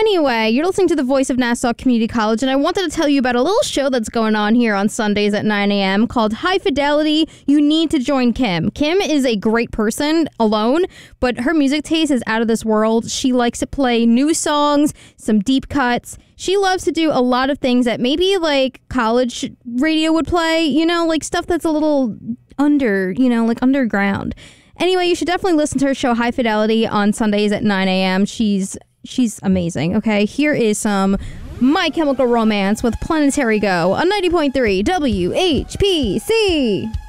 Anyway, you're listening to the voice of Nassau Community College, and I wanted to tell you about a little show that's going on here on Sundays at 9 a.m. called High Fidelity. You need to join Kim. Kim is a great person alone, but her music taste is out of this world. She likes to play new songs, some deep cuts. She loves to do a lot of things that maybe like college radio would play, you know, like stuff that's a little like underground. Anyway, you should definitely listen to her show High Fidelity on Sundays at 9 a.m. She's amazing, okay? Here is some My Chemical Romance with Planetary Go on 90.3 WHPC.